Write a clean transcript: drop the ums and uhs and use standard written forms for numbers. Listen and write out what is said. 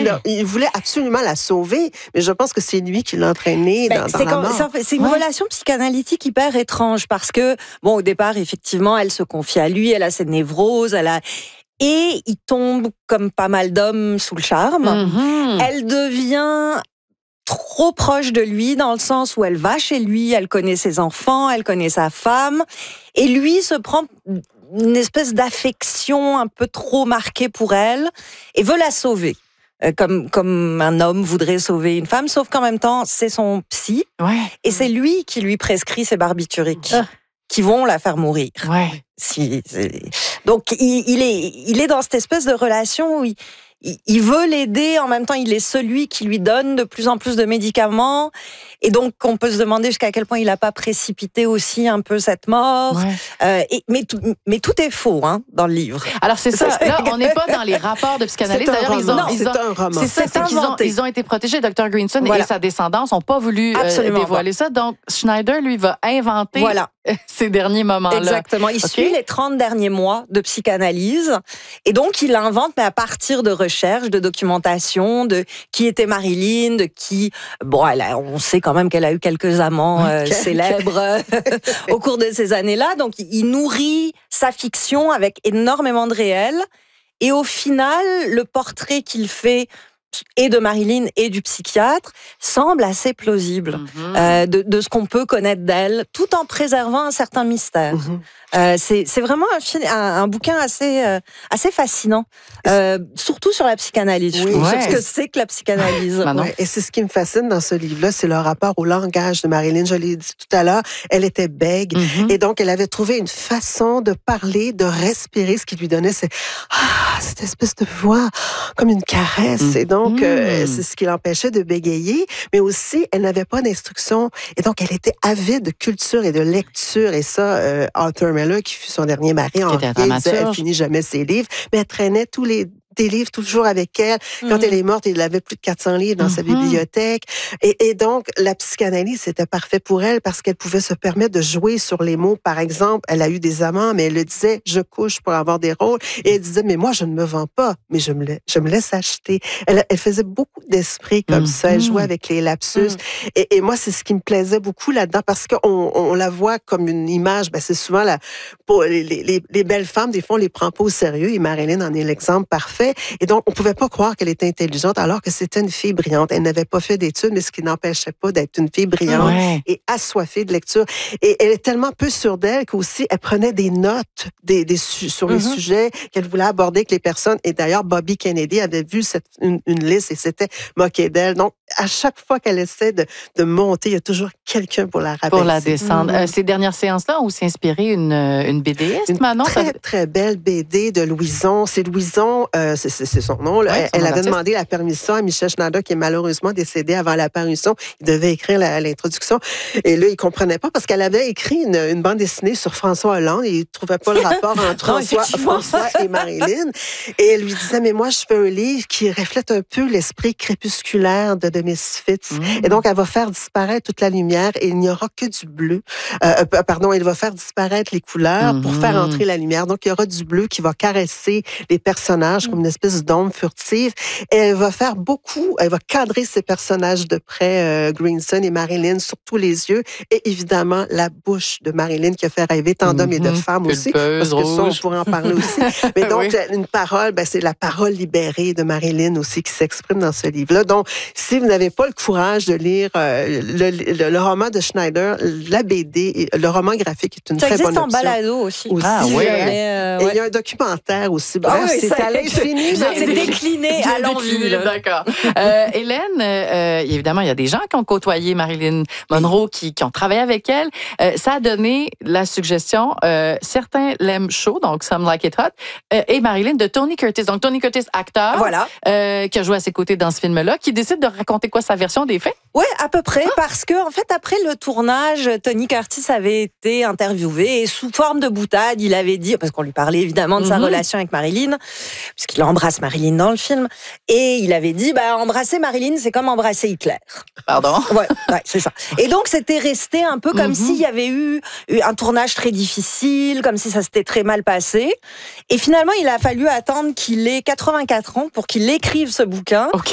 il voulait absolument la sauver, mais je pense que c'est lui qui l'a entraînée dans la mort. C'est une relation psychanalytique hyper étrange parce que, bon, au départ, effectivement, elle se confie à lui, elle a ses névroses, et il tombe, comme pas mal d'hommes, sous le charme. Elle devient trop proche de lui dans le sens où elle va chez lui, elle connaît ses enfants, elle connaît sa femme, et lui se prend une espèce d'affection un peu trop marquée pour elle et veut la sauver. Comme un homme voudrait sauver une femme, sauf qu'en même temps, c'est son psy, et c'est lui qui lui prescrit ses barbituriques qui vont la faire mourir. Donc, il est dans cette espèce de relation où il veut l'aider, en même temps, il est celui qui lui donne de plus en plus de médicaments. Et donc, on peut se demander jusqu'à quel point il n'a pas précipité aussi un peu cette mort. Mais tout est faux dans le livre. Alors, c'est ça. Là, on n'est pas dans les rapports de psychanalyse. D'ailleurs, c'est un roman. C'est ça, ils ont été protégés. Dr. Greenson et sa descendance n'ont pas voulu dévoiler ça. Donc, Schneider, lui, va inventer ces derniers moments-là. Exactement. Il suit les 30 derniers mois de psychanalyse. Et donc, il invente, mais à partir de recherches, de documentation, de qui était Marilyn, de qui... Bon, on sait quand même qu'elle a eu quelques amants célèbres au cours de ces années-là. Donc, il nourrit sa fiction avec énormément de réel. Et au final, le portrait qu'il fait et de Marilyn et du psychiatre semble assez plausible de ce qu'on peut connaître d'elle, tout en préservant un certain mystère. C'est vraiment un bouquin assez fascinant, surtout sur la psychanalyse. Je trouve ce que c'est que la psychanalyse. Et c'est ce qui me fascine dans ce livre-là, c'est le rapport au langage de Marilyn. Je l'ai dit tout à l'heure, elle était bègue, et donc elle avait trouvé une façon de parler, de respirer, ce qui lui donnait cette espèce de voix comme une caresse. Et donc, c'est ce qui l'empêchait de bégayer, mais aussi, elle n'avait pas d'instruction, et donc elle était avide de culture et de lecture. Et ça, Arthur Miller, qui fut son dernier mari, elle finit jamais ses livres, mais elle traînait des livres toujours avec elle. Quand elle est morte, il avait plus de 400 livres dans sa bibliothèque. Et donc, la psychanalyse, c'était parfait pour elle parce qu'elle pouvait se permettre de jouer sur les mots. Par exemple, elle a eu des amants, mais elle le disait, je couche pour avoir des rôles. Et elle disait, mais moi, je ne me vends pas, mais je me laisse acheter. Elle faisait beaucoup d'esprit comme ça. Elle jouait avec les lapsus. Et moi, c'est ce qui me plaisait beaucoup là-dedans parce qu'on la voit comme une image. C'est souvent pour les belles femmes, des fois, on les prend pas au sérieux. Et Marilyn en est l'exemple parfait. Et donc, on pouvait pas croire qu'elle était intelligente alors que c'était une fille brillante. Elle n'avait pas fait d'études, mais ce qui n'empêchait pas d'être une fille brillante et assoiffée de lecture. Et elle est tellement peu sûre d'elle qu'aussi, elle prenait des notes sur les sujets qu'elle voulait aborder avec les personnes. Et d'ailleurs, Bobby Kennedy avait vu une liste et s'était moqué d'elle. Donc, à chaque fois qu'elle essaie de monter, il y a toujours quelqu'un pour la rabaisser. Pour la descendre. Ces dernières séances-là ont aussi inspiré une BDiste, Manon? Très, très belle BD de Louison. C'est Louison, c'est son nom. Là. Elle avait demandé la permission à Michel Schneider, qui est malheureusement décédé avant la parution. Il devait écrire l'introduction. Et là, il comprenait pas parce qu'elle avait écrit une bande dessinée sur François Hollande et il trouvait pas le rapport entre François et Marilyn. Et elle lui disait, mais moi, je fais un livre qui reflète un peu l'esprit crépusculaire de Misfits. Et donc, elle va faire disparaître toute la lumière et il n'y aura que du bleu. Elle va faire disparaître les couleurs pour faire entrer la lumière. Donc, il y aura du bleu qui va caresser les personnages comme une espèce d'ombre furtive. Et elle va cadrer ces personnages de près, Greenson et Marilyn, surtout les yeux et évidemment la bouche de Marilyn qui a fait rêver tant d'hommes et de femmes aussi. Parce que ça, on pourrait en parler aussi. Mais donc, une parole, c'est la parole libérée de Marilyn aussi qui s'exprime dans ce livre-là. Donc, si vous n'avez pas le courage de lire le roman de Schneider, la BD, le roman graphique est une très bonne option. Ça existe en balado aussi. Et il y a un documentaire aussi. Bref, c'est à l'infini. C'est décliné à l'envie. D'accord. Hélène, évidemment, il y a des gens qui ont côtoyé Marilyn Monroe, qui ont travaillé avec elle. Ça a donné la suggestion, certains l'aiment chaud, donc Some Like It Hot, et Marilyn de Tony Curtis. Donc, Tony Curtis, acteur, qui a joué à ses côtés dans ce film-là, qui décide de raconter quoi, sa version des faits? Oui, à peu près, parce que, en fait, après le tournage, Tony Curtis avait été interviewé et sous forme de boutade, il avait dit, parce qu'on lui parlait évidemment de sa relation avec Marilyn, puisqu'il embrasse Marilyn dans le film, et il avait dit, embrasser Marilyn, c'est comme embrasser Hitler. Pardon? Ouais, c'est ça. Et donc, c'était resté un peu comme s'il y avait eu un tournage très difficile, comme si ça s'était très mal passé. Et finalement, il a fallu attendre qu'il ait 84 ans pour qu'il écrive ce bouquin.